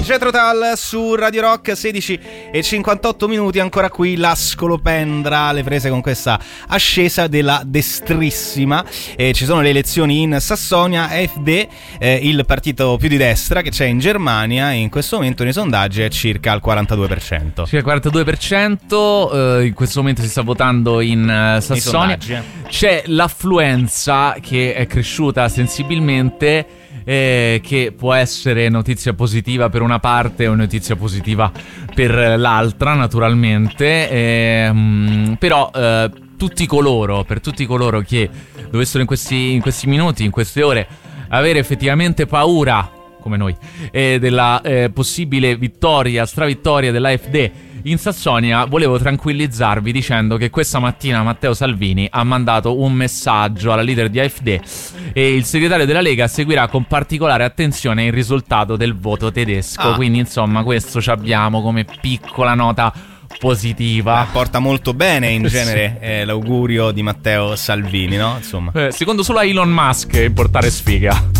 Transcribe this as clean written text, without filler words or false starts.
Jethro Tull su Radio Rock, 16:58, ancora qui la scolopendra alle prese con questa ascesa della destrissima. Ci sono le elezioni in Sassonia, AfD, il partito più di destra che c'è in Germania, e in questo momento nei sondaggi è circa al 42%. Circa il 42%, in questo momento si sta votando in Sassonia. C'è l'affluenza che è cresciuta sensibilmente, che può essere notizia positiva per una parte o notizia positiva per l'altra, naturalmente, però per tutti coloro che dovessero in questi minuti, in queste ore, avere effettivamente paura, come noi, della possibile vittoria, stravittoria dell'AfD in Sassonia, volevo tranquillizzarvi dicendo che questa mattina Matteo Salvini ha mandato un messaggio alla leader di AfD e il segretario della Lega seguirà con particolare attenzione il risultato del voto tedesco. Quindi insomma questo ci abbiamo come piccola nota positiva. Porta molto bene in genere l'augurio di Matteo Salvini, no? Insomma, secondo solo a Elon Musk portare sfiga.